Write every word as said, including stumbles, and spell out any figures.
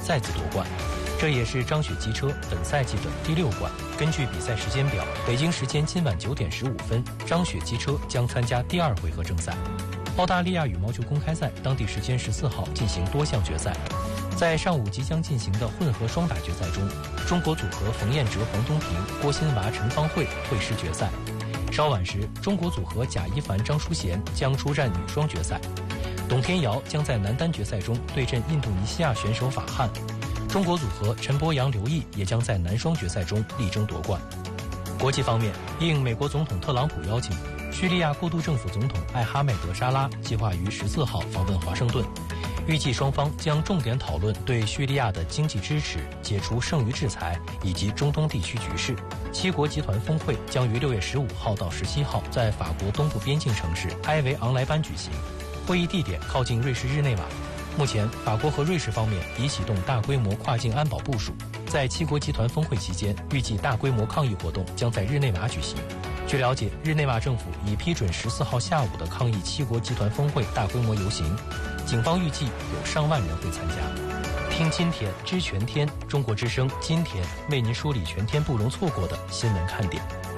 再次夺冠。这也是张雪机车本赛季的第六冠。根据比赛时间表，北京时间今晚九点十五分，张雪机车将参加第二回合正赛。澳大利亚羽毛球公开赛当地时间十四号进行多项决赛。在上午即将进行的混合双打决赛中，中国组合冯彦哲、黄东萍、郭欣娃、陈芳慧会师决赛。稍晚时，中国组合贾一凡、张淑娴将出战女双决赛。董天瑶将在男单决赛中对阵印度尼西亚选手法汉。中国组合陈博阳、刘毅也将在男双决赛中力争夺冠。国际方面，应美国总统特朗普邀请，叙利亚过渡政府总统艾哈迈德·沙拉计划于十四号访问华盛顿，预计双方将重点讨论对叙利亚的经济支持、解除剩余制裁以及中东地区局势。七国集团峰会将于六月十五号到十七号在法国东部边境城市埃维昂莱班举行，会议地点靠近瑞士日内瓦。目前，法国和瑞士方面已启动大规模跨境安保部署。在七国集团峰会期间，预计大规模抗议活动将在日内瓦举行。据了解，日内瓦政府已批准十四号下午的抗议七国集团峰会大规模游行，警方预计有上万人会参加。听今天知全天，中国之声今天为您梳理全天不容错过的新闻看点。